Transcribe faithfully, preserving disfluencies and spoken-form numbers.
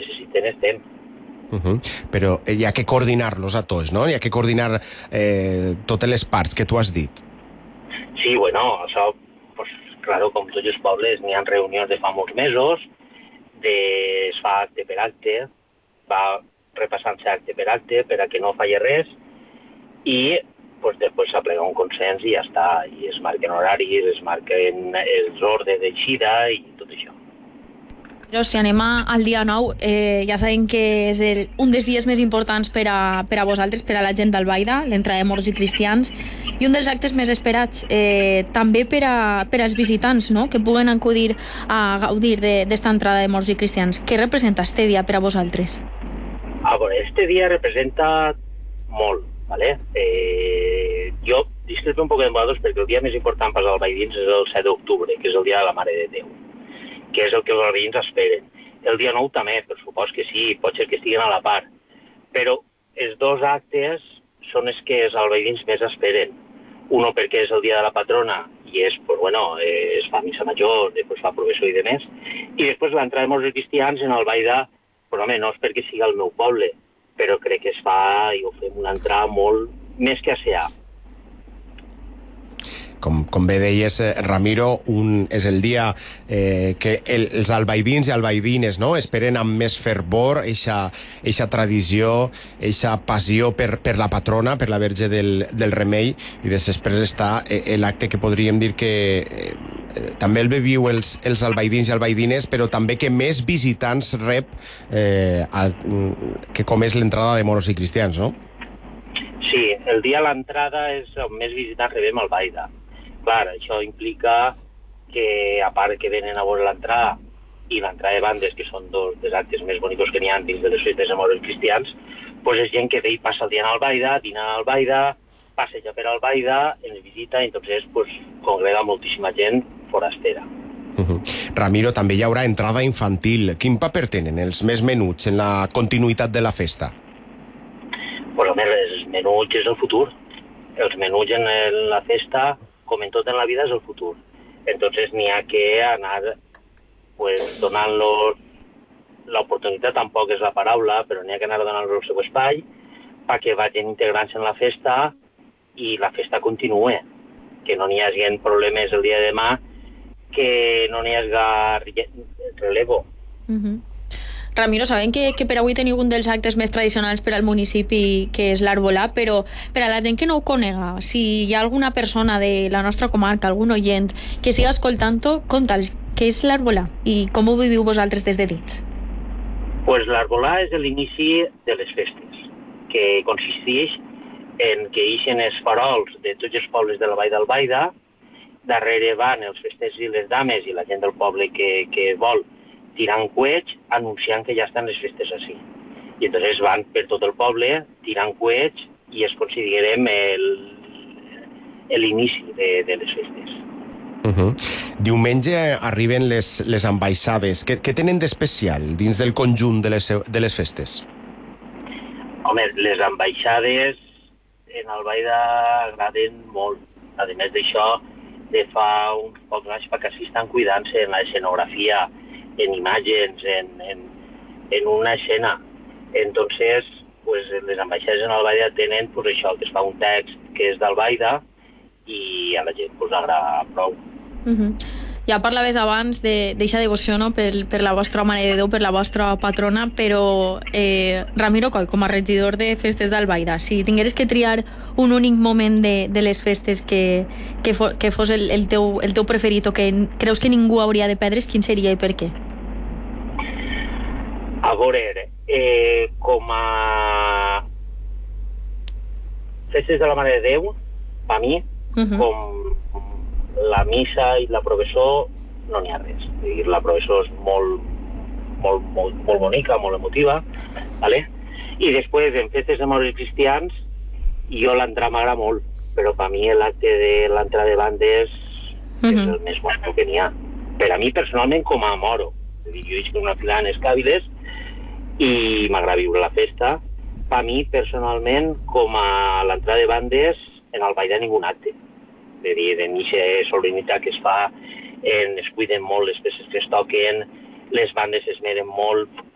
necessiten estem. Uh -huh. Però hi ha que coordinar-los a tots, no? Hi ha que coordinar eh, totes les parts que tu has dit. Sí, bueno, això, pues, claro, com tots els pobles, n'hi ha reunions de fa molts mesos, de, es fa acte per acte, va repassant-se acte per acte per a que no falli res, i pues, després s'aplega un consens i ja està, i es marquen horaris, es marquen els ordres d'eixida i tot això. Però si anem al dia nou, eh, ja sabem que és el, un dels dies més importants per a, per a vosaltres, per a la gent d'Albaida, l'entrada de morts i cristians, i un dels actes més esperats eh, també per, a, per als visitants, no?, que puguen acudir a gaudir d'esta entrada de morts i cristians. Què representa este dia per a vosaltres? Ah, bueno, este dia representa molt, ¿vale? Eh, jo discrepo un poc de vosaltres perquè el dia més important per als albaidins és el set d'octubre, que és el dia de la Mare de Déu, que és el que els albaidins esperen. El dia nou també, per supòs que sí, pot ser que estiguen a la part, però els dos actes són els que els albaidins més esperen. Uno perquè és el dia de la patrona i és, pues, bueno, eh, es fa missa major, després fa professó i demés, i després l'entrada de morts i cristians en Albaida, però home, no és perquè sigui el meu poble, però crec que es fa i ho fem una entrada molt més que assear. Com, com bé deies, eh, Ramiro, un, és el dia eh, que el, els albaidins i albaidines, no?, esperen amb més fervor eixa, eixa tradició, eixa passió per, per la patrona, per la Verge del, del Remei, i després està eh, l'acte que podríem dir que eh, també el beviu els, els albaidins i albaidines, però també que més visitants rep eh, a, que com és l'entrada de moros i cristians, no? Sí, el dia de l'entrada és on més visitants rebem Albaida. Clar, això implica que, a part que venen a veure l'entrada i l'entrada de bandes, que són dos dels actes més bonics que n'hi ha dins de les festes de moros i cristians, pues és gent que ve i passa el dia en Albaida, dina a Albaida, passeja per Albaida, ens visita, i entonces pues, congrega moltíssima gent forastera. Uh -huh. Ramiro, també hi haurà entrada infantil. Quin paper tenen els més menuts en la continuïtat de la festa? Pues, home, els menuts és el futur. Els menuts en la festa, com en tot en la vida, és el futur. Entonces n'hi ha que anar pues, donant-los l'oportunitat, tampoc és la paraula, però n'hi ha que anar donant-los el seu espai perquè vagin integrant-se en la festa i la festa continue, que no n'hi hagi problemes el dia de demà, que no n'hi hagi relevo. Uh-huh. Ramiro, sabem que, que per avui teniu un dels actes més tradicionals per al municipi, que és l'Arbolà, però per a la gent que no ho conega, si hi ha alguna persona de la nostra comarca, algun oient, que estigui escoltant-ho, conta'ls què és l'Arbolà i com ho viviu vosaltres des de dins. Pues l'Arbolà és l'inici de les festes, que consisteix en que ixen els farols de tots els pobles de la Vall d'Albaida, darrere van els festers i les dames i la gent del poble que, que vol tirant coets, anunciant que ja estan les festes així. I entonces van per tot el poble tirant coets i es considerem l'inici de, de les festes. Uh-huh. Diumenge arriben les, les ambaixades. Què, què tenen d'especial dins del conjunt de les, de les festes? Home, les ambaixades en Albaida agraden molt. A més d'això, de fa uns pocs anys perquè s'hi estan cuidant-se en l'escenografia, en imatges, en, en, en una escena. Entonces, pues, les ambaixades en Albaida tenen pues, això, que es fa un text que és d'Albaida i a la gent pues, agrada prou. Uh-huh. Ja parlaves abans d'eixa devoció, no?, per, per la vostra Mare de Déu, per la vostra patrona, però eh, Ramiro Coll, com a regidor de festes d'Albaida, si tingueres que triar un únic moment de, de les festes que, que, fo, que fos el, el, teu, el teu preferit o que creus que ningú hauria de perdre's, quin seria i per què? A veure, eh, com a festes de la Mare de Déu, per mi, uh-huh. com la missa i la professó no n'hi ha res. La professó és molt, molt, molt, molt bonica, molt emotiva, ¿vale? I després, en festes de moros cristians, jo l'entrada m'agrada molt, però per mi l'acte de l'entrada de bandes uh-huh. és el més bonic que n'hi ha. Per a mi, personalment, com a moro. Jo visc una fila en Escàviles i m'agrada viure la festa. Per mi, personalment, com a l'entrada de bandes, en Albaida ningú acte. De dir, de missa solemnitat que es fa, en, es cuiden molt les peces que es toquen, les bandes es meren molt,